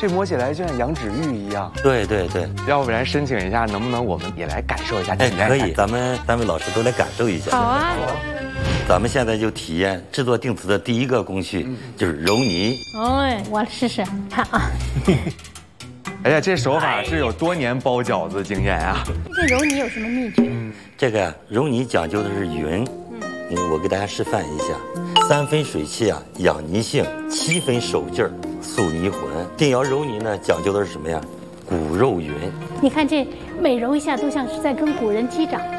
这摸起来就像羊脂玉一样。 对对对， 要不然申请一下，能不能我们也来感受一下？ 哎，可以，咱们3位老师都来感受一下。 好啊。 咱们现在就体验制作定瓷的第一个工序，就是揉泥。 哎，我试试看啊。 哎呀，这手法是有多年包饺子经验啊！ 这揉泥有什么秘诀？ 这个揉泥讲究的是匀。我给大家示范一下：3分水气啊，养泥性；7分手劲儿，塑泥浑。定窑揉泥呢，讲究的是什么呀？骨肉匀。 你看这每揉一下，都像是在跟古人击掌。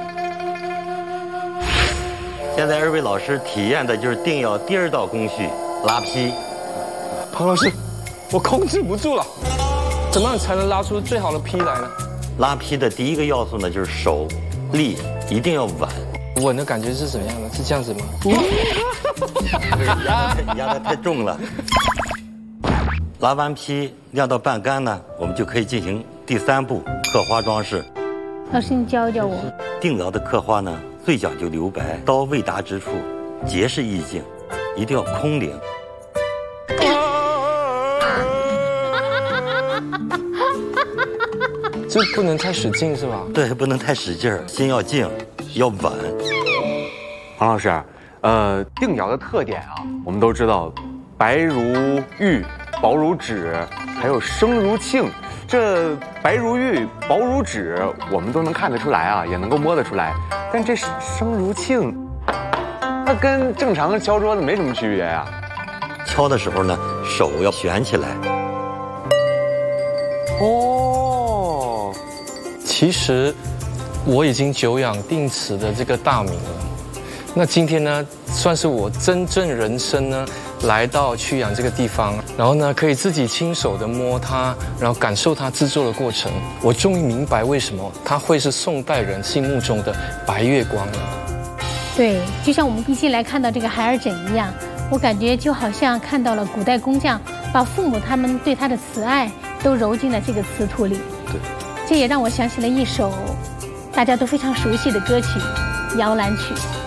现在2位老师体验的就是定窑第2道工序——拉坯。 庞老师，我控制不住了，怎么样才能拉出最好的坯来呢？ 拉坯的第一个要素呢，就是手力一定要稳。 稳的感觉是怎么样的？是这样子吗？ 压得太重了。拉完坯晾到半干呢，我们就可以进行第3步刻花装饰。 老师，你教教我。 定窑的刻花呢，最讲究留白，刀未达之处，结实意境，一定要空灵。 这不能太使劲是吧？ 对，不能太使劲儿，心要静，要稳。 庞老师，定窑的特点啊，我们都知道，白如玉，薄如纸，还有生如磬。这白如玉，薄如纸，我们都能看得出来啊，也能够摸得出来。但这生如磬，它跟正常的敲桌子没什么区别呀。 敲的时候呢，手要旋起来。 哦，其实我已经久仰定瓷的这个大名了。那今天呢，算是我真正人生呢，来到曲阳这个地方，然后呢，可以自己亲手的摸它，然后感受它制作的过程。我终于明白为什么它会是宋代人心目中的白月光了。 对，就像我们一进来看到这个海尔枕一样，我感觉就好像看到了古代工匠把父母他们对他的慈爱都揉进了这个瓷土里。 对， 这也让我想起了一首大家都非常熟悉的歌曲《摇篮曲》。